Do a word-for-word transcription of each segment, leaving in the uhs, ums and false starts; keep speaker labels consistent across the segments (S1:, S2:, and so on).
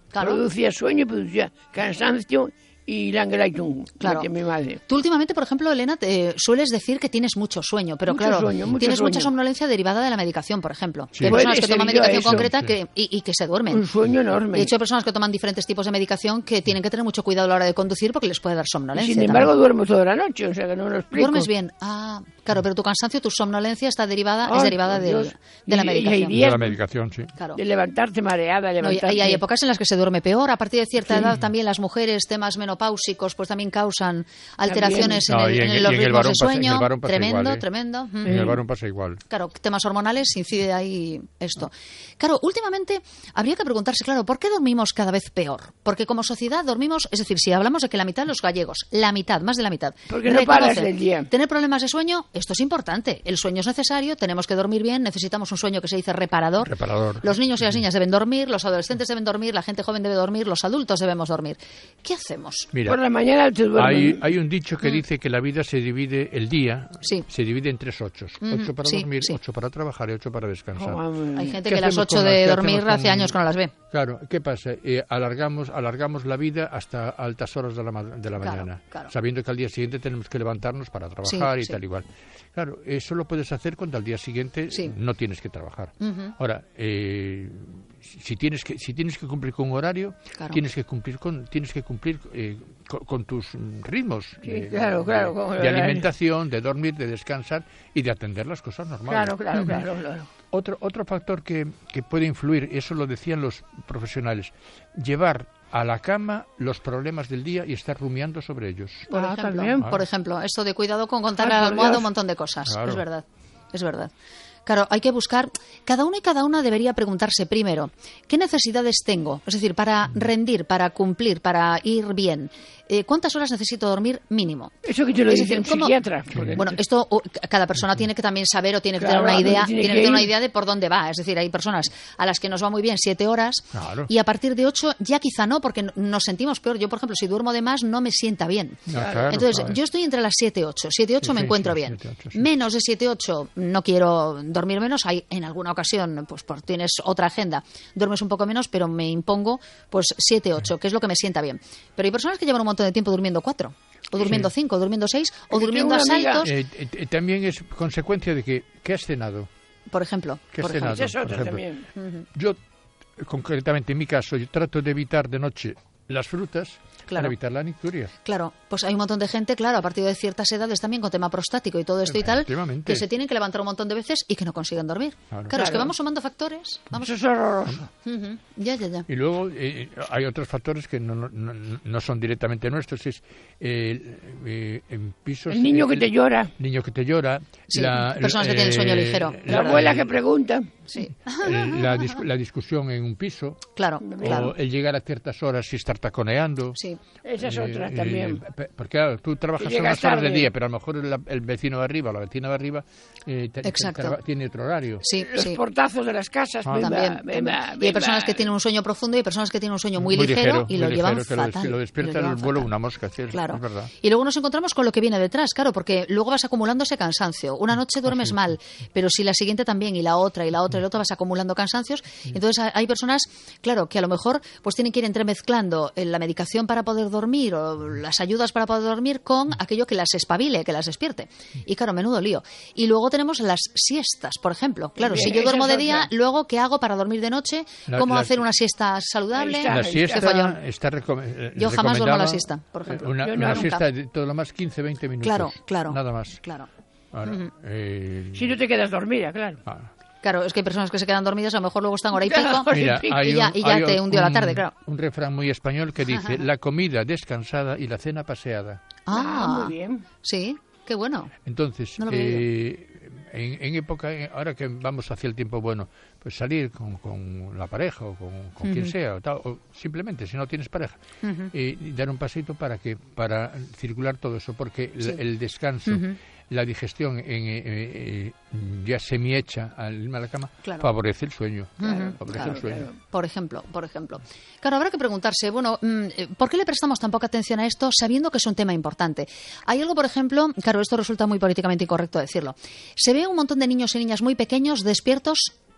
S1: Claro.
S2: Producía sueño y producía cansancio y langreitum,
S1: claro.
S2: mi madre.
S1: Tú últimamente, por ejemplo, Elena, te sueles decir que tienes mucho sueño, pero
S2: mucho
S1: claro,
S2: sueño, mucho
S1: tienes
S2: sueño.
S1: mucha somnolencia derivada de la medicación, por ejemplo.
S3: Sí.
S1: Hay personas
S2: Puede
S1: que toman
S2: ser
S1: medicación
S2: eso,
S1: concreta
S3: sí.
S1: que, y, y que se duermen.
S2: Un sueño enorme.
S1: De hecho, hay personas que toman diferentes tipos de medicación que tienen que tener mucho cuidado a la hora de conducir porque les puede dar somnolencia.
S2: Sin embargo,
S1: también.
S2: duermo toda la noche, o sea que no me lo explico.
S1: Duermes bien. Ah, claro, pero tu cansancio, tu somnolencia está derivada,
S2: Ay,
S1: es derivada
S2: por
S1: del-
S2: Dios.
S1: de la
S2: Y- y hay
S1: medicación.
S2: días-
S3: De la medicación, sí.
S1: Claro.
S2: De levantarte mareada,
S1: No, y,
S2: levantarte...
S1: y hay épocas en las que se duerme peor. A partir de cierta
S2: Sí.
S1: edad también las mujeres, temas menopáusicos, pues también causan alteraciones
S3: No,
S1: en, el-
S3: y en-
S1: en
S3: y
S1: los
S3: en el
S1: ritmos
S3: varón
S1: de
S3: pasa- en el
S1: sueño.
S3: varón pasa
S1: Tremendo,
S3: igual, ¿eh?
S1: tremendo. Mm.
S3: En el varón pasa igual.
S1: Claro, temas hormonales, incide ahí esto. Claro, últimamente habría que preguntarse, claro, ¿por qué dormimos cada vez peor? Porque como sociedad dormimos, es decir, si hablamos de que la mitad de los gallegos, la mitad, más de la mitad,
S2: Porque no paras
S1: reconocen
S2: el día.
S1: tener problemas de sueño, esto es importante. El sueño es necesario, tenemos que dormir bien, necesitamos un sueño que se dice reparador.
S3: Reparador.
S1: Los niños y las niñas deben dormir, los adolescentes deben dormir, la gente joven debe dormir, los adultos debemos dormir. ¿Qué hacemos?
S3: Mira,
S2: Por la mañana te duermes.
S3: hay, hay un dicho que dice que la vida se divide, el día
S1: Sí.
S3: se divide en tres ochos.
S1: Ujú,
S3: Ocho para
S1: sí,
S3: dormir,
S1: sí.
S3: ocho para trabajar y ocho para descansar.
S2: Oh,
S1: Hay gente
S3: ¿Qué
S1: que las
S3: hacemos
S1: ocho
S3: con las-
S1: de
S3: qué
S1: dormir
S3: hacemos
S1: hace
S3: con-
S1: años que no las ve.
S3: Claro, ¿qué pasa? Eh, alargamos, alargamos la vida hasta altas horas de la, ma- de la
S1: Claro,
S3: mañana,
S1: claro.
S3: sabiendo que al día siguiente tenemos que levantarnos para trabajar
S1: Sí,
S3: y
S1: sí.
S3: tal igual. Claro, eso lo puedes hacer cuando al día siguiente
S1: Sí.
S3: no tienes que trabajar.
S1: Ujú.
S3: Ahora, eh, si tienes que si tienes que cumplir con un horario,
S1: Claro.
S3: tienes que cumplir con tienes que cumplir eh, con, con tus mm, ritmos
S2: Sí,
S3: de,
S2: claro, claro, con el
S3: de
S2: horario.
S3: alimentación, de dormir, de descansar y de atender las cosas normales.
S2: Claro, claro, claro, claro.
S3: Otro, otro factor que, que puede influir, eso lo decían los profesionales, llevar a la cama los problemas del día y estar rumiando sobre ellos.
S1: Por
S2: Ah,
S1: ejemplo,
S2: también.
S1: por ejemplo, esto de cuidado con contar
S2: Ay,
S1: a la
S2: por
S1: almohada
S2: Dios.
S1: un montón de cosas.
S3: Claro.
S1: Es verdad, es verdad. Claro, hay que buscar, cada uno y cada una debería preguntarse primero, ¿qué necesidades tengo? Es decir, para rendir, para cumplir, para ir bien. Eh, ¿Cuántas horas necesito dormir mínimo?
S2: Eso que te lo
S1: Es
S2: dice
S1: decir,
S2: un
S1: ¿cómo-
S2: psiquiatra. porque-
S1: Bueno, esto o, c- cada persona tiene que también saber o tiene que
S2: Claro,
S1: tener una
S2: ¿a dónde
S1: idea,
S2: tiene
S1: tiene
S2: que
S1: que tener una
S2: ir?
S1: idea de por dónde va. Es decir, hay personas a las que nos va muy bien siete horas
S3: Claro.
S1: y a partir de ocho ya quizá no, porque n- nos sentimos peor. Yo, por ejemplo, si duermo de más no me sienta bien.
S3: Ah, claro,
S1: Entonces,
S3: claro.
S1: yo estoy entre las siete y ocho. siete y ocho
S3: Sí,
S1: me
S3: sí,
S1: encuentro
S3: sí,
S1: bien.
S3: siete, ocho, sí.
S1: Menos de siete y ocho no quiero dormir menos. Hay en alguna ocasión, pues, pues tienes otra agenda, duermes un poco menos, pero me impongo pues siete ocho, que es lo que me sienta bien. Pero hay personas que llevan un montón de tiempo durmiendo cuatro, o durmiendo cinco, o durmiendo seis, o
S2: Yo
S1: durmiendo a
S2: tengo una amiga-
S1: saltos,
S3: Eh, eh, eh, también es consecuencia de que, ¿qué has cenado?
S1: por ejemplo.
S3: ¿Qué
S1: por
S3: has
S1: ejemplo.
S3: cenado?
S2: Esa es
S3: por
S2: otra
S3: ejemplo.
S2: también.
S3: Yo, concretamente en mi caso, yo trato de evitar de noche las frutas
S1: Claro.
S3: para evitar la nicturia.
S1: Claro, pues hay un montón de gente, claro, a partir de ciertas edades también con tema prostático y todo esto y tal,
S3: Efectivamente.
S1: que se tienen que levantar un montón de veces y que no consiguen dormir. Claro,
S3: Claro.
S1: es que
S2: Claro.
S1: vamos sumando factores. Vamos...
S2: Eso es horroroso.
S1: Ujú. Ya, ya, ya.
S3: Y luego eh, hay otros factores que no, no, no- no son directamente nuestros, es eh, eh, en pisos...
S2: El niño
S3: eh,
S2: que te llora.
S3: niño que te llora.
S1: Sí, personas que tienen sueño ligero.
S2: La
S1: Claro.
S2: abuela que pregunta.
S1: Sí,
S3: el- la, dis- la discusión en un piso,
S1: claro, claro.
S3: o el llegar a ciertas horas y estar taconeando.
S1: Sí.
S2: Esa es
S3: Eh,
S2: otra
S3: eh,
S2: también.
S3: pe- porque claro, tú trabajas
S2: Que
S3: a unas
S2: llegas
S3: horas del
S2: tarde.
S3: día, pero a lo mejor el, el vecino de arriba o la vecina de arriba eh, te- te-
S1: Exacto.
S3: traba- tiene otro horario.
S1: Sí,
S2: Los
S1: sí.
S2: portazos de las casas.
S3: Ah.
S2: venga,
S1: También,
S2: venga,
S1: también. Y hay
S2: venga.
S1: personas que tienen un sueño profundo y hay personas que tienen un sueño muy,
S3: Muy
S1: ligero, y
S3: muy
S1: lo llevan
S3: ligero, que lo des-
S1: fatal.
S3: Lo
S1: y
S3: despierta
S1: llevan
S3: el vuelo
S1: fatal.
S3: una mosca, sí, es-
S1: Claro.
S3: es verdad.
S1: Y luego nos encontramos con lo que viene detrás, claro, porque luego vas acumulando ese cansancio. Una noche duermes mal, pero si la siguiente también, y la otra, y la otra, y la otra, vas acumulando cansancios. Entonces hay- hay personas, claro, que a lo mejor pues tienen que ir entremezclando eh, la medicación para poder dormir o las ayudas para poder dormir con aquello que las espabile, que las despierte. Y claro, menudo lío. Y luego tenemos las siestas, por ejemplo. Claro,
S2: Bien,
S1: si yo
S2: esa
S1: duermo
S2: es
S1: de día,
S2: otra.
S1: luego, ¿qué hago para dormir de noche?
S3: La-
S1: ¿Cómo
S3: la-
S1: hacer una siesta saludable?
S2: Ahí está.
S3: La
S2: Qué
S3: siesta
S1: follón.
S3: está recom- eh,
S1: Yo jamás duermo
S3: recomendada,
S1: la siesta, por ejemplo.
S3: eh, Una,
S2: Yo no,
S3: una
S2: nunca.
S3: siesta de todo lo más quince a veinte minutos.
S1: Claro, claro.
S3: Nada más.
S1: Claro.
S3: Ahora, eh,
S2: Si no te quedas dormida, claro.
S3: ah,
S1: Claro, es que hay personas que se quedan dormidas, a lo mejor luego están hora y pico.
S2: Claro.
S3: mira,
S2: Y
S3: hay
S1: ya-
S3: un-
S1: y ya
S3: hay
S1: te
S3: un-
S1: hundió la
S3: un-
S1: tarde, claro.
S3: Un refrán muy español que dice, la comida descansada y la cena paseada.
S2: Ah,
S1: Ah,
S2: muy bien.
S1: sí, qué bueno.
S3: Entonces,
S1: No lo había
S3: eh, en, en época, eh, ahora que vamos hacia el tiempo bueno, pues salir con, con la pareja o con, con quien sea, o, tal, o simplemente si no tienes pareja, eh, y dar un pasito para que para circular todo eso, porque el-
S1: Sí.
S3: el descanso, la digestión en, eh, eh, ya semi-hecha al irme a la cama,
S1: Claro.
S3: favorece el sueño.
S1: Ujú,
S3: favorece
S1: claro,
S3: el sueño.
S2: claro.
S1: Por ejemplo, por ejemplo. Claro, habrá que preguntarse, bueno, mm, eh, ¿por qué le prestamos tan poca atención a esto sabiendo que es un tema importante? Hay algo, por ejemplo, claro, esto resulta muy políticamente incorrecto decirlo. Se ve un montón de niños y niñas muy pequeños despiertos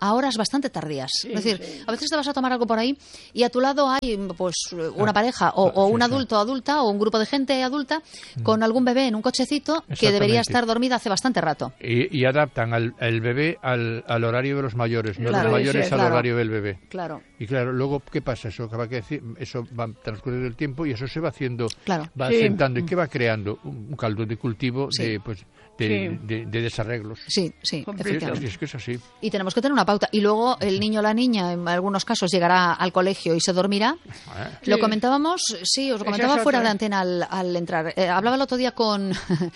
S1: a horas bastante tardías.
S2: Sí,
S1: es decir,
S2: sí.
S1: a veces te vas a tomar algo por ahí y a tu lado hay pues una pareja o, o
S3: sí,
S1: un
S3: sí.
S1: adulto o adulta o un grupo de gente adulta con algún bebé en un cochecito que debería estar dormida hace bastante rato.
S3: Y, y adaptan al el bebé al, al horario de los mayores, no
S1: Claro,
S3: los mayores
S2: sí,
S3: al
S1: claro.
S3: horario del bebé.
S1: Claro.
S3: Y claro, luego, ¿qué pasa? Eso acaba que decir, eso va transcurriendo el tiempo y eso se va haciendo,
S1: Claro.
S3: va
S2: Sí.
S3: sentando y que va creando un, un caldo de cultivo
S1: Sí.
S3: de, pues, de,
S2: Sí.
S3: de, de desarreglos.
S1: Sí, sí,
S2: Completo.
S3: Sí,
S1: efectivamente.
S3: es que es así.
S1: Y tenemos que tener una pauta. Y luego el niño o la niña, en algunos casos, llegará al colegio y se dormirá.
S3: ¿Eh?
S1: Lo
S2: Sí.
S1: comentábamos, sí, os lo
S2: Esa
S1: comentaba
S2: es
S1: fuera
S2: otra.
S1: de antena al, al entrar. Eh, hablaba el otro día con,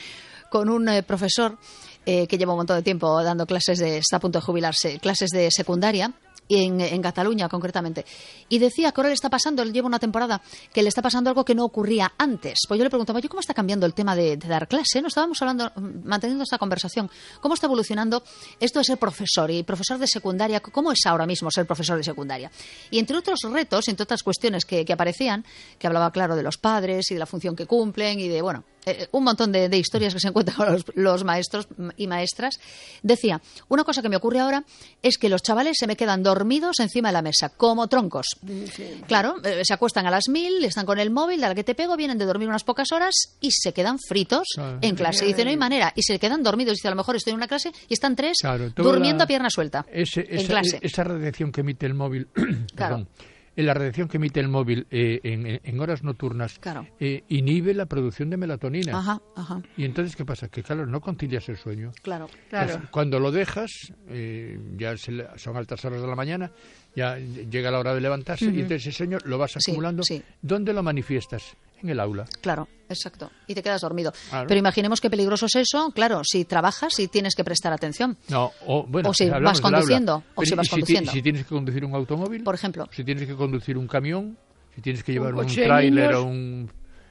S1: con un eh, profesor eh, que lleva un montón de tiempo dando clases de, está a punto de jubilarse, clases de secundaria. En, en Cataluña, concretamente. Y decía que ahora le está pasando, él lleva una temporada, que le está pasando algo que no ocurría antes. Pues yo le preguntaba, ¿yo cómo está cambiando el tema de, de dar clase? No estábamos hablando, manteniendo esta conversación. ¿Cómo está evolucionando esto de ser profesor y profesor de secundaria? ¿Cómo es ahora mismo ser profesor de secundaria? Y entre otros retos, entre otras cuestiones que, que aparecían, que hablaba, claro, de los padres y de la función que cumplen y de, bueno, eh, un montón de, de historias que se encuentran con los, los maestros y maestras, decía, una cosa que me ocurre ahora es que los chavales se me quedan dormidos encima de la mesa, como troncos.
S2: Sí.
S1: Claro, eh, se acuestan a las mil, están con el móvil, a la que te pego, vienen de dormir unas pocas horas y se quedan fritos
S3: Claro.
S1: en clase. Dice, no hay manera. Y se quedan dormidos. Dice, a lo mejor estoy en una clase y están tres
S3: Claro, toda
S1: durmiendo
S3: la-
S1: a pierna suelta
S3: Ese-
S1: en
S3: esa,
S1: clase.
S3: esa radiación que emite el móvil,
S1: Claro.
S3: perdón, eh, la radiación que emite el móvil eh, en, en horas nocturnas
S1: Claro.
S3: eh, inhibe la producción de melatonina.
S1: Ajá, ajá,
S3: Y entonces, ¿qué pasa? Que claro, no concilias el sueño.
S1: claro.
S2: Claro.
S3: Pues, cuando lo dejas, eh, ya se le- son altas horas de la mañana, ya llega la hora de levantarse y entonces ese sueño lo vas
S1: Sí,
S3: acumulando.
S1: sí.
S3: ¿Dónde lo manifiestas? En el aula.
S1: Claro, exacto. Y te quedas dormido.
S3: Claro.
S1: Pero imaginemos qué peligroso es eso, claro, si trabajas y tienes que prestar atención.
S3: No, o, bueno,
S1: O si
S3: hablamos
S1: vas
S3: del aula.
S1: conduciendo, o
S3: Pero
S1: si
S3: ¿y
S1: vas
S3: ti-
S1: conduciendo?
S3: Si tienes que conducir un automóvil,
S1: Por ejemplo.
S3: si tienes que conducir un camión, si tienes que llevar un,
S2: coche de
S3: tráiler
S2: niños.
S3: o un...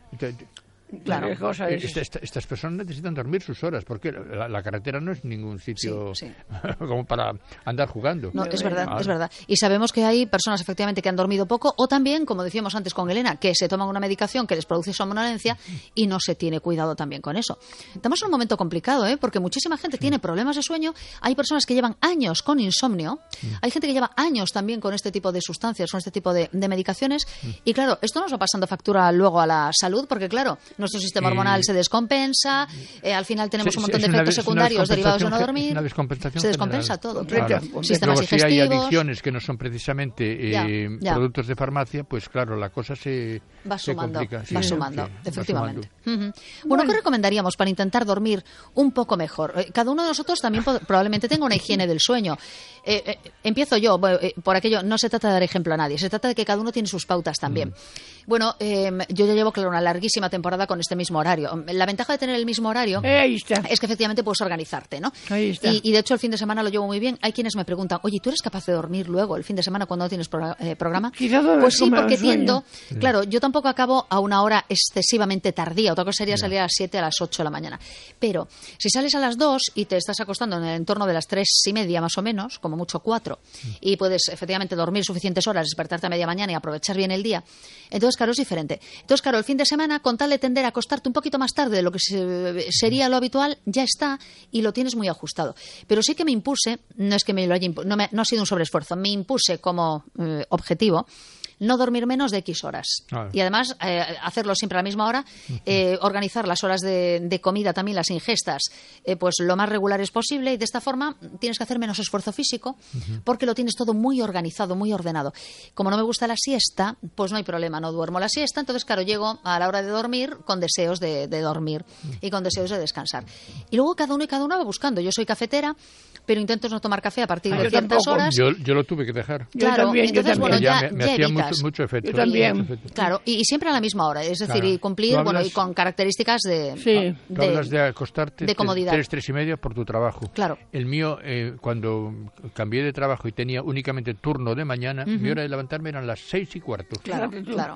S1: Claro.
S2: Qué cosa es.
S3: Esta- esta- estas personas necesitan dormir sus horas, porque la, la carretera no es ningún sitio
S1: Sí, sí.
S3: como para andar jugando.
S1: No, es verdad,
S3: Claro.
S1: es verdad. Y sabemos que hay personas efectivamente que han dormido poco o también, como decíamos antes con Elena, que se toman una medicación que les produce somnolencia y no se tiene cuidado también con eso. Estamos en un momento complicado, ¿eh? Porque muchísima gente tiene problemas de sueño. Hay personas que llevan años con insomnio. Hay gente que lleva años también con este tipo de sustancias, con este tipo de, de medicaciones. Y claro, esto nos va pasando factura luego a la salud porque, claro, nuestro sistema
S3: Eh,
S1: hormonal se descompensa. eh, al final tenemos
S3: Sí,
S1: un
S3: sí,
S1: montón
S3: es
S1: de
S3: una
S1: efectos
S3: des- una
S1: secundarios derivados de no
S3: descompensación ge-
S1: dormir.
S3: es una descompensación
S1: Se descompensa
S3: general.
S1: todo.
S2: Completa.
S1: Claro.
S2: Completa.
S1: Sistemas
S3: Luego, si hay
S1: digestivos.
S3: adicciones que no son precisamente
S1: Ya,
S3: eh,
S1: ya.
S3: productos de farmacia, pues claro, la cosa se,
S1: Va
S3: se
S1: sumando,
S3: complica. Sí,
S1: va
S3: sí,
S1: sumando,
S3: sí, va
S1: efectivamente.
S3: sumando.
S1: Ujú. Bueno, ¿qué recomendaríamos para intentar dormir un poco mejor? Eh, Cada uno de nosotros también po- probablemente tenga una higiene del sueño. Eh, eh, empiezo yo, bueno, eh, por aquello, no se trata de dar ejemplo a nadie, se trata de que cada uno tiene sus pautas también. Bueno, eh, yo ya llevo, claro, una larguísima temporada con este mismo horario. La ventaja de tener el mismo horario
S2: Eh, ahí está.
S1: es que efectivamente puedes organizarte, ¿no?
S2: Ahí está.
S1: Y, y de hecho el fin de semana lo llevo muy bien. Hay quienes me preguntan, oye, ¿tú eres capaz de dormir luego el fin de semana cuando no tienes pro- eh, programa?
S2: Quizá duermes
S1: Pues sí,
S2: como
S1: porque
S2: el sueño.
S1: tiendo, claro, yo tampoco acabo a una hora excesivamente tardía. Otra cosa sería salir a las siete, a las ocho de la mañana. Pero si sales a las dos y te estás acostando en el entorno de las tres y media más o menos, como mucho cuatro, y puedes efectivamente dormir suficientes horas, despertarte a media mañana y aprovechar bien el día, entonces, claro, es diferente. Entonces, claro, el fin de semana, con tal de tender a acostarte un poquito más tarde de lo que se- sería lo habitual, ya está y lo tienes muy ajustado. Pero sí que me impuse, no es que me lo haya impu- no, me- no ha sido un sobreesfuerzo, me impuse como eh, objetivo no dormir menos de X horas.
S3: Claro.
S1: Y además, eh, hacerlo siempre a la misma hora, eh, organizar las horas de, de comida, también las ingestas, eh, pues lo más regulares posible, y de esta forma tienes que hacer menos esfuerzo físico porque lo tienes todo muy organizado, muy ordenado. Como no me gusta la siesta, pues no hay problema, no duermo la siesta, entonces claro, llego a la hora de dormir con deseos de, de dormir y con deseos de descansar. Y luego cada uno y cada uno va buscando. Yo soy cafetera, pero intento no tomar café a partir
S2: Ah,
S1: de
S2: yo
S1: ciertas
S2: tampoco.
S1: horas.
S3: Yo, yo lo tuve que dejar.
S2: Yo
S1: Claro,
S2: también, yo
S1: entonces, bueno,
S2: también.
S1: ya,
S3: me, me
S1: ya
S3: hacía
S1: evitas.
S3: mucho, mucho efecto.
S2: Yo también.
S3: Mucho efecto.
S1: Claro, y, y siempre a la misma hora, es decir,
S3: Claro.
S1: y cumplir,
S3: Tú
S1: bueno,
S3: hablas-
S1: y con características de,
S2: Sí.
S3: Tú hablas de acostarte
S1: de comodidad.
S3: tres, tres y media por tu trabajo.
S1: Claro.
S3: El mío, eh, cuando cambié de trabajo y tenía únicamente turno de mañana, mi hora de levantarme eran las seis y cuarto.
S1: Claro,
S2: Fíjate tú.
S1: claro.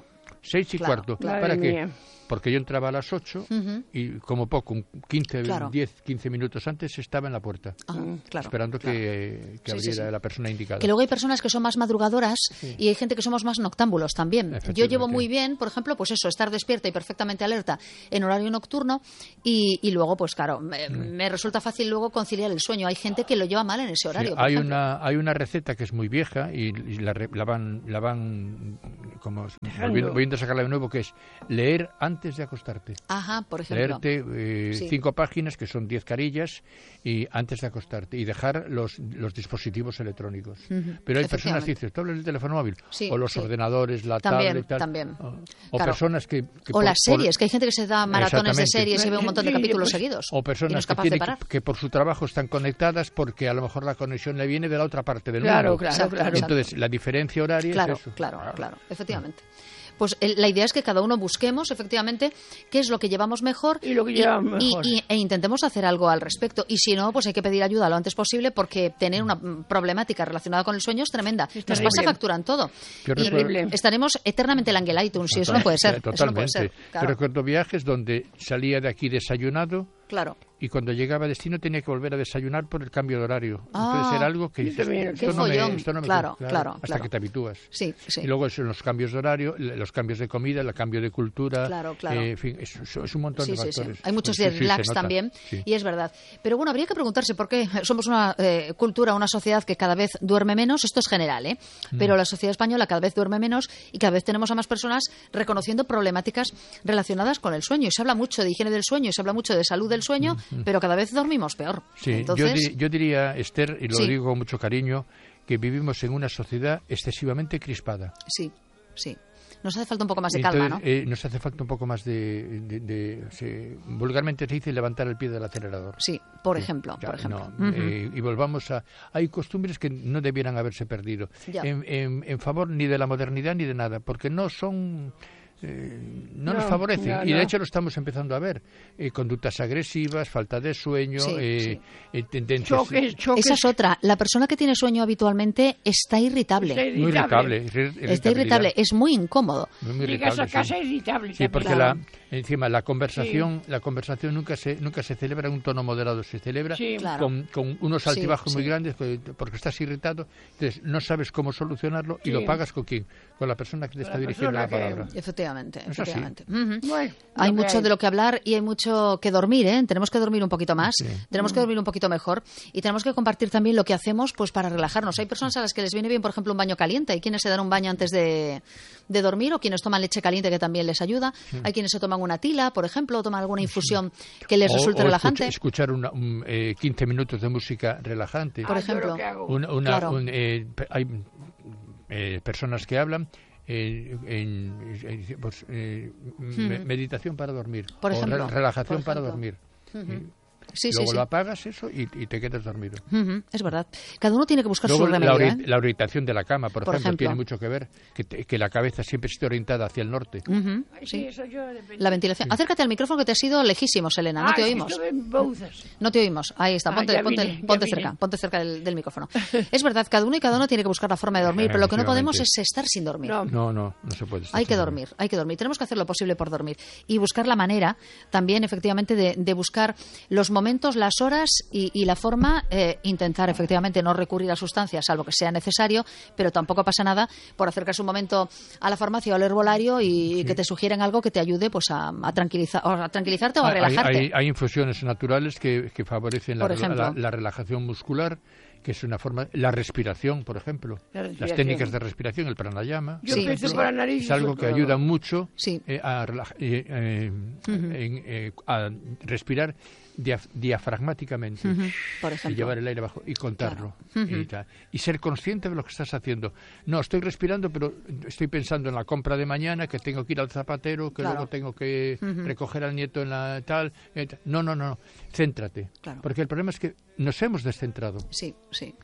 S3: Seis y
S1: claro.
S3: cuarto.
S2: Madre
S3: ¿Para qué?
S2: mía.
S3: Porque yo entraba a las ocho
S1: Ujú.
S3: y como poco, quince,
S1: Claro.
S3: diez, quince minutos antes estaba en la puerta,
S1: Ah, claro.
S3: esperando
S1: claro.
S3: que, que
S1: Sí, sí,
S3: abriera
S1: sí.
S3: la persona indicada.
S1: Que luego hay personas que son más madrugadoras
S3: Sí.
S1: y hay gente que somos más noctámbulos también. Yo
S3: Efectivamente.
S1: llevo muy bien, por ejemplo, pues eso, estar despierta y perfectamente alerta en horario nocturno y, y luego, pues claro, me, me resulta fácil luego conciliar el sueño. Hay gente que lo lleva mal en ese
S3: Sí,
S1: horario. por
S3: hay
S1: ejemplo.
S3: una hay una receta que es muy vieja y, y la, re- la van la van como
S2: Dejando.
S3: volviendo, volviendo a sacarla de nuevo, que es leer antes de acostarte.
S1: Ajá, por ejemplo.
S3: Leerte eh,
S1: Sí.
S3: cinco páginas, que son diez carillas, y antes de acostarte, y dejar los, los dispositivos electrónicos.
S1: Ujú,
S3: Pero hay personas
S1: efectivamente.
S3: que dicen, ¿tú hablas del teléfono móvil?
S1: Sí,
S3: o los
S1: sí.
S3: ordenadores, la
S1: También,
S3: tablet, tal.
S1: también.
S3: O, o
S1: Claro.
S3: personas que... que
S1: O
S3: por-
S1: las
S3: por-
S1: series, que hay gente que se da maratones de
S3: Exactamente.
S1: series y ve un montón de
S2: Sí,
S1: capítulos
S2: pues,
S1: seguidos.
S3: O
S1: y no
S3: personas
S1: es
S3: que,
S1: capaz de
S3: tienen
S1: parar.
S3: que, que por su trabajo están conectadas porque a lo mejor la conexión le viene de la otra parte del
S2: Claro,
S3: mundo.
S2: claro,
S1: Exacto,
S2: claro.
S1: exacto.
S3: Entonces, la diferencia horaria
S1: Claro,
S3: es eso.
S1: claro, claro, efectivamente. Pues el- la idea es que cada uno busquemos efectivamente qué es lo que llevamos mejor
S2: Y lo que llevamos
S1: y-
S2: mejor.
S1: y- e intentemos hacer algo al respecto. Y si no, pues hay que pedir ayuda lo antes posible porque tener una mm, problemática relacionada con el sueño es tremenda. Nos
S2: terrible.
S1: pasa factura en todo.
S3: Yo
S1: Y
S2: recuerdo-
S1: estaremos eternamente el Angel iTunes y eso no puede ser. Eso no
S3: Totalmente.
S1: puede ser.
S3: Yo
S1: Claro,
S3: recuerdo viajes donde salía de aquí desayunado
S1: claro.
S3: y cuando llegaba a destino tenía que volver a desayunar por el cambio de horario.
S1: Ah.
S3: Entonces era algo que
S2: Yo
S3: dices,
S2: también,
S3: esto,
S1: qué
S3: no me,
S1: follón.
S3: esto no me
S1: Claro,
S3: gusta",
S1: claro,
S3: hasta
S1: claro.
S3: que te habitúas.
S1: Sí, sí.
S3: Y luego son los cambios de horario, l- los cambios de comida, el cambio de cultura.
S1: Claro, claro.
S3: eh, en fin, es, es- es un montón
S1: Sí,
S3: de
S1: sí, sí.
S3: factores.
S1: Hay muchos
S3: Sí, sí, se
S1: relax
S3: nota.
S1: también
S3: Sí.
S1: y es verdad. Pero bueno, habría que preguntarse por qué somos una eh, cultura, una sociedad que cada vez duerme menos. Esto es general, ¿eh?
S3: Mm.
S1: Pero la sociedad española cada vez duerme menos y cada vez tenemos a más personas reconociendo problemáticas relacionadas con el sueño. Y se habla mucho de higiene del sueño y se habla mucho de salud del sueño, pero cada vez dormimos peor.
S3: Mm, Sí,
S1: Entonces,
S3: yo, di- yo diría, Esther, y lo
S1: Sí.
S3: digo con mucho cariño, que vivimos en una sociedad excesivamente crispada.
S1: sí, sí. Nos hace falta un poco más de calma,
S3: Entonces,
S1: ¿no?
S3: eh, nos hace falta un poco más de... de- de- se- vulgarmente se dice levantar el pie del acelerador.
S1: Sí, por
S3: Sí,
S1: ejemplo,
S3: ya,
S1: por ejemplo.
S3: no,
S1: Ujú.
S3: eh, y volvamos a... Hay costumbres que no debieran haberse perdido.
S1: Ya.
S3: En, en- en favor ni de la modernidad ni de nada, porque no son... eh, no, nos
S2: No,
S3: favorecen.
S2: no,
S3: Y de
S2: no.
S3: hecho lo estamos empezando a ver. Eh, conductas agresivas, falta de sueño,
S1: Sí,
S3: eh,
S1: sí.
S3: eh, tendencias...
S2: Choques, choques.
S1: Esa es otra. La persona que tiene sueño habitualmente está irritable.
S2: Está
S3: Muy irritable.
S2: irritable.
S3: irri-
S1: Está
S3: irritabilidad.
S1: irritable, es muy incómodo.
S3: Muy, muy
S2: Llegas a
S3: irritable, sí.
S2: casa irritable.
S3: Sí,
S2: también.
S3: porque
S1: Claro.
S3: la, encima la conversación, la conversación nunca se nunca se celebra en un tono moderado, se celebra
S2: Sí.
S1: Claro.
S3: con, con unos
S1: Sí,
S3: altibajos muy
S1: sí.
S3: grandes que- porque estás irritado, entonces no sabes cómo solucionarlo y
S2: Sí.
S3: lo pagas con quién, con la persona que te
S2: Con
S3: está
S2: la
S3: dirigiendo la
S2: persona que-
S3: palabra.
S1: Efectivamente,
S3: Es así.
S1: efectivamente. Ujú.
S2: Bueno,
S1: Hay
S2: lo que
S1: mucho de lo que hablar y hay mucho que dormir, ¿eh? Tenemos que dormir un poquito más,
S3: Sí.
S1: tenemos que dormir un poquito mejor y tenemos que compartir también lo que hacemos pues para relajarnos. Hay personas a las que les viene bien, por ejemplo, un baño caliente. Hay quienes se dan un baño antes de, de dormir o quienes toman leche caliente que también les ayuda. Hay quienes se toman una tila, por ejemplo, o toman alguna infusión que les
S3: O-
S1: resulte
S3: o
S1: relajante.
S3: escucha- escuchar una, un, eh, quince minutos de música relajante.
S1: Por
S2: Ah, yo
S1: ejemplo.
S2: lo que hago.
S3: Una, una-
S1: Claro.
S3: un, eh, pe- hay eh, personas que hablan eh, en, en- pues, eh, me- meditación para dormir
S1: Por
S3: o re-
S1: ejemplo.
S3: relajación
S1: Por
S3: para
S1: ejemplo.
S3: dormir.
S1: Sí, sí,
S3: Luego
S1: sí.
S3: lo apagas eso y, y te quedas dormido.
S1: Ujú, es verdad. Cada uno tiene que buscar
S3: Luego
S1: su
S3: la,
S1: remedio,
S3: ori-
S1: ¿eh?
S3: la orientación de la cama, por,
S1: Por
S3: ejemplo,
S1: ejemplo.
S3: tiene mucho que ver que, te- que la cabeza siempre esté orientada hacia el norte.
S1: Ujú,
S2: Ay, sí,
S1: sí.
S2: eso yo depende.
S1: La ventilación. Acércate al micrófono que te has ido lejísimo, Selena. No
S2: Ah,
S1: te
S2: sí,
S1: oímos.
S2: estuve en Bouzas.
S1: No te oímos. Ahí está.
S2: Ah,
S1: Ponte,
S2: ya
S1: ponte,
S2: vine, ya
S1: ponte
S2: vine.
S1: cerca. Ponte cerca del, del micrófono. Es verdad, cada uno y cada uno tiene que buscar la forma de dormir, pero lo que no podemos es
S3: Efectivamente.
S1: estar sin dormir.
S2: No.
S3: No, no, no se puede. estar
S1: Hay que
S3: sin
S1: dormir, hay que dormir. Tenemos que hacer lo posible por dormir y buscar la manera también, efectivamente, de, de buscar los momentos, las horas y, y la forma, eh, intentar, efectivamente, no recurrir a sustancias, salvo que sea necesario, pero tampoco pasa nada por acercarse un momento a la farmacia o al herbolario y que te sugieren algo que te ayude pues a, a, tranquilizar, o a tranquilizarte o a
S3: Hay-
S1: relajarte.
S3: Hay, hay infusiones naturales que, que favorecen la,
S1: Por ejemplo.
S3: la- la relajación muscular, que es una forma... La respiración, por ejemplo.
S2: La
S3: Las
S2: respiración.
S3: técnicas de respiración, el pranayama.
S2: Yo
S1: Sí,
S2: empiezo
S1: sí.
S2: por la nariz. y
S3: Es algo
S2: suelto
S3: que
S2: la
S3: ayuda
S2: boca.
S3: mucho
S1: Sí.
S3: eh, a, relaja- eh, eh, en, eh, a respirar diaf- diafragmáticamente.
S1: Ujú, por
S3: Y
S1: ejemplo.
S3: llevar el aire abajo y contarlo.
S1: Claro.
S3: y, tal. Y ser consciente de lo que estás haciendo. No, estoy respirando, pero estoy pensando en la compra de mañana, que tengo que ir al zapatero, que
S1: Claro.
S3: luego tengo que recoger al nieto en la tal. eh, tal. No, no, no. Céntrate.
S1: Claro.
S3: Porque el problema es que nos hemos descentrado.
S1: Sí, sí.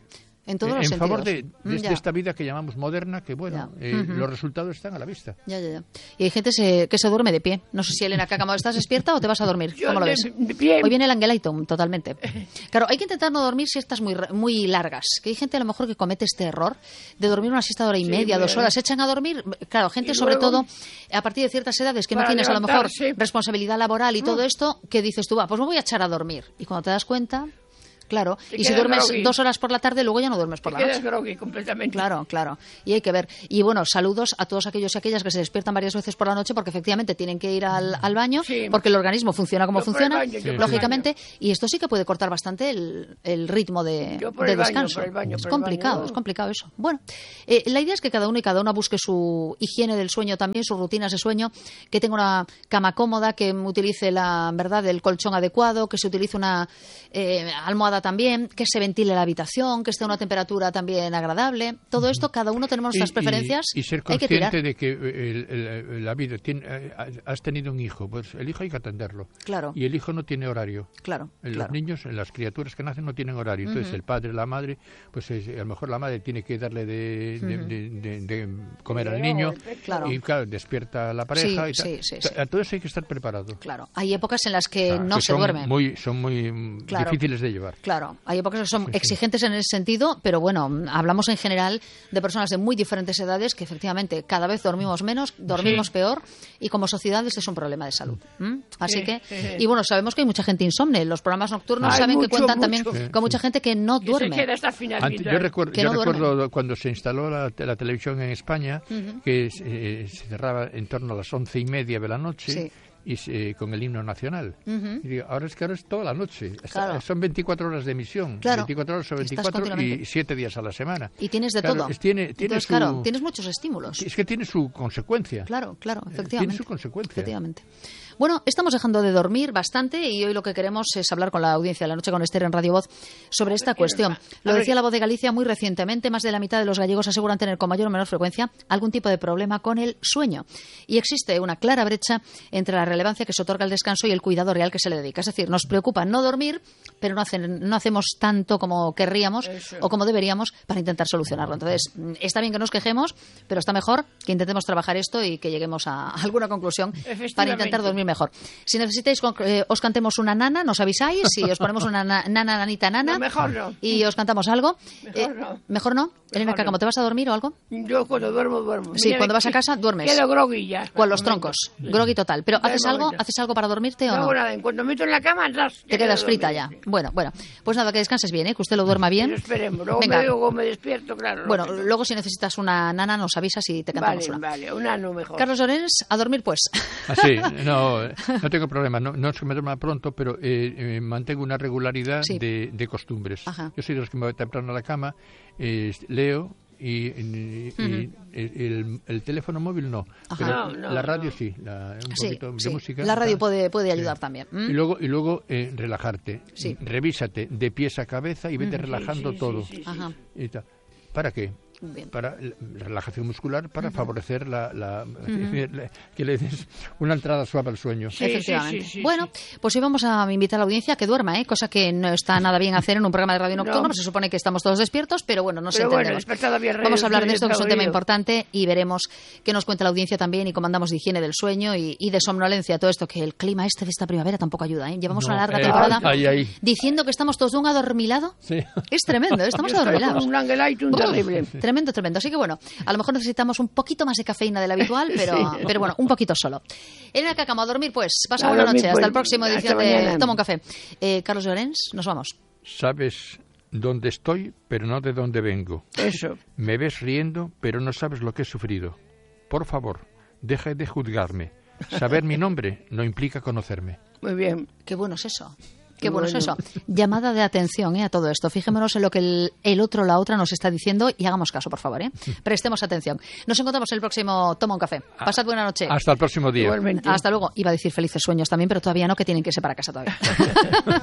S1: En todos
S3: en,
S1: los
S3: en favor
S1: sentidos.
S3: de, de,
S1: Mm,
S3: de esta vida que llamamos moderna, que bueno, eh,
S1: uh-huh.
S3: los resultados están a la vista.
S1: Ya, ya, ya. Y hay gente se, que se duerme de pie. No sé si, Elena Cáccamo, ¿estás despierta o te vas a dormir?
S2: Yo
S1: ¿Cómo lo
S2: de-
S1: ves?
S2: de pie.
S1: Hoy viene el Angelitum, totalmente. Claro, hay que intentar no dormir siestas muy, ra- muy largas. Que hay gente a lo mejor que comete este error de dormir una siesta de hora y
S2: Sí,
S1: media, dos
S2: bueno.
S1: horas. Se echan a dormir. Claro, gente
S2: Y
S1: sobre
S2: luego,
S1: todo a partir de ciertas edades que no
S2: para
S1: tienes a lo mejor
S2: levantarse.
S1: responsabilidad laboral y todo esto, que dices tú, va, pues me voy a echar a dormir. Y cuando te das cuenta, claro,
S2: Te
S1: y si
S2: quedas
S1: duermes
S2: groggy.
S1: dos horas por la tarde, luego ya no duermes por
S2: Te
S1: la
S2: quedas
S1: noche.
S2: groggy completamente.
S1: Claro, claro. Y hay que ver. Y bueno, saludos a todos aquellos y aquellas que se despiertan varias veces por la noche porque efectivamente tienen que ir al, al baño,
S2: Sí.
S1: porque el organismo funciona como
S2: Yo por el
S1: funciona,
S2: baño, yo
S3: por el
S1: lógicamente, y esto sí que puede cortar bastante el, el ritmo de,
S2: Yo por
S1: de
S2: el baño,
S1: descanso.
S2: por el baño,
S1: es
S2: por el
S1: complicado,
S2: baño.
S1: es complicado eso. Bueno, eh, la idea es que cada uno y cada una busque su higiene del sueño también, sus rutinas de sueño, que tenga una cama cómoda, que utilice la verdad el colchón adecuado, que se utilice una eh, almohada también, que se ventile la habitación, que esté a una temperatura también agradable. Todo esto, cada uno tenemos nuestras
S3: Y- y-
S1: preferencias.
S3: Y, ser
S1: hay que tirar.
S3: consciente de que el- el- la vida, tiene, eh, has tenido un hijo, pues el hijo hay que atenderlo.
S1: Claro.
S3: Y el hijo no tiene horario.
S1: Claro,
S3: En
S1: claro.
S3: Los niños, en las criaturas que nacen no tienen horario. Entonces el padre, la madre, pues es- a lo mejor la madre tiene que darle de, de- de- de- de comer al niño.
S1: Claro.
S3: Y claro, despierta a la pareja
S1: Sí,
S3: y tal.
S1: sí, sí, sí.
S3: A todo eso hay que estar preparado.
S1: Claro, hay épocas en las que
S3: O sea,
S1: no
S3: que
S1: se
S3: son
S1: duerme.
S3: Muy, son muy mm,
S1: Claro.
S3: difíciles de llevar.
S1: Claro, hay épocas que son exigentes en ese sentido, pero bueno, hablamos en general de personas de muy diferentes edades que efectivamente cada vez dormimos menos, dormimos
S2: Sí.
S1: peor y como sociedad este es un problema de salud. ¿m? Así
S2: Sí,
S1: que,
S2: sí, sí.
S1: y bueno, sabemos que hay mucha gente insomne. Los programas nocturnos
S2: Hay
S1: saben que
S2: mucho,
S1: cuentan
S2: mucho.
S1: también
S3: Sí,
S1: con mucha gente que no
S2: Que
S1: duerme.
S2: se queda hasta el final.
S3: Antes, yo
S2: viendo-
S3: recuerdo,
S1: Que
S3: yo
S1: no duermen.
S3: recuerdo cuando se instaló la, la televisión en España, que eh, se cerraba en torno a las once y media de la noche.
S1: Sí.
S3: Y se- con el himno nacional.
S1: Ujú.
S3: Y digo, ahora es que ahora es toda la noche. Está-
S1: Claro.
S3: Son veinticuatro horas de emisión.
S1: Claro.
S3: veinticuatro horas o
S1: Estás
S3: veinticuatro y
S1: continuamente.
S3: siete días a la semana.
S1: Y tienes de
S3: Claro,
S1: todo.
S3: es- tiene, tiene
S1: Entonces,
S3: su,
S1: claro, tienes muchos estímulos.
S3: Es que tiene su consecuencia.
S1: Claro, claro,
S3: Eh,
S1: efectivamente.
S3: Tiene su consecuencia.
S1: Efectivamente. Bueno, estamos dejando de dormir bastante y hoy lo que queremos es hablar con la audiencia de la noche con Esther en Radio Voz sobre esta cuestión. Lo decía la Voz de Galicia muy recientemente, más de la mitad de los gallegos aseguran tener con mayor o menor frecuencia algún tipo de problema con el sueño. Y existe una clara brecha entre la relevancia que se otorga al descanso y el cuidado real que se le dedica. Es decir, nos preocupa no dormir, pero no, hacen, no hacemos tanto como querríamos
S2: Eso.
S1: o como deberíamos para intentar solucionarlo. Entonces, mm, está bien que nos quejemos, pero está mejor que intentemos trabajar esto y que lleguemos a alguna conclusión para
S2: Efectivamente.
S1: intentar dormir mejor. Si necesitáis con- eh, os cantemos una nana, nos avisáis y os ponemos una na- nana, nanita, nana
S2: No, mejor no.
S1: y os cantamos algo.
S2: Mejor no.
S1: ¿Mejor no? Elena
S2: no.
S1: Cáccamo, ¿te vas a dormir o algo?
S2: Yo cuando duermo, duermo.
S1: Sí,
S2: Mira,
S1: cuando vas a casa, duermes.
S2: Quedo groggy ya.
S1: Con los
S2: Momento.
S1: troncos, groggy total. ¿Pero
S2: De
S1: haces algo?
S2: momento.
S1: ¿Haces algo para dormirte o
S2: No
S1: no?
S2: hago nada. En cuanto me meto en la cama, atrás.
S1: Te quedas frita ya. Bueno, bueno. Pues nada, que descanses bien, ¿eh? Que usted lo duerma bien.
S2: Eso esperemos. Luego
S1: Venga.
S2: me, luego me despierto, claro.
S1: Bueno,
S2: lógico.
S1: luego si necesitas una nana nos avisas y te cantamos
S2: Vale,
S1: una.
S2: vale. Un ano mejor.
S1: Carlos Llorens, a dormir pues.
S3: Ah, sí, no, no tengo problema. No, no es que me duerma pronto, pero eh, eh, mantengo una regularidad
S1: Sí.
S3: de, de costumbres.
S1: Ajá.
S3: Yo soy de los que me voy temprano a la cama, eh, leo y, y- y el, el teléfono móvil no,
S1: Ajá.
S3: pero
S2: No, no,
S3: la radio
S2: no.
S3: sí, la, un
S1: Sí,
S3: poquito
S1: sí.
S3: de música.
S1: La radio
S3: tal.
S1: puede, puede ayudar también. ¿m?
S3: Y luego, y luego eh, relajarte.
S1: Sí.
S3: Revísate de pies a cabeza y vete relajando
S2: sí, sí,
S3: todo.
S2: sí, sí.
S1: Ajá.
S3: Y tal. ¿Para qué?
S1: Bien.
S3: Para la relajación muscular, para favorecer la, la- la- que le des una entrada suave al sueño.
S2: Sí,
S1: Efectivamente.
S2: sí, sí, sí,
S1: bueno, pues hoy vamos a invitar a la audiencia a que duerma, ¿eh? Cosa que no está nada bien hacer en un programa de radio nocturno,
S2: No.
S1: pues se supone que estamos todos despiertos, pero bueno, nos
S2: Pero bueno,
S1: entendemos.
S2: despertado había
S1: Vamos a hablar de
S2: reído,
S1: esto, que es un
S2: estaba
S1: tema
S2: oído.
S1: importante, y veremos qué nos cuenta la audiencia también y cómo andamos de higiene del sueño y, y de somnolencia, todo esto, que el clima este de esta primavera tampoco ayuda, ¿eh? Llevamos
S3: No,
S1: una larga
S3: eh,
S1: temporada
S3: ahí, ahí.
S1: diciendo que estamos todos de un adormilado.
S3: Sí.
S1: Es tremendo, ¿eh? Estamos
S2: Yo estoy
S1: adormilados.
S2: con un Langelite, un
S1: Uf,
S2: terrible.
S1: Tremendo, tremendo. Así que bueno, a lo mejor necesitamos un poquito más de cafeína de la habitual, pero,
S2: Sí.
S1: pero bueno, un poquito solo. Elena Cáccamo, a dormir pues. Pasa
S2: A
S1: buena
S2: dormir,
S1: noche. Hasta
S2: pues.
S1: el próximo
S2: Hasta
S1: edición de
S2: mañana.
S1: Toma un café. Eh, Carlos Llorens, nos vamos.
S3: Sabes dónde estoy, pero no de dónde vengo.
S2: Eso.
S3: Me ves riendo, pero no sabes lo que he sufrido. Por favor, deja de juzgarme. Saber mi nombre no implica conocerme.
S2: Muy bien.
S1: Qué bueno es eso. Qué bueno,
S2: Bueno.
S1: es eso. Llamada de atención, ¿eh? A todo esto. Fijémonos en lo que el, el otro o la otra nos está diciendo y hagamos caso, por favor, ¿eh? Prestemos atención. Nos encontramos en el próximo Toma un café. Pasad buena noche.
S3: Hasta el próximo día.
S2: Igualmente.
S1: Hasta luego. Iba a decir felices sueños también, pero todavía no, que tienen que irse para casa todavía.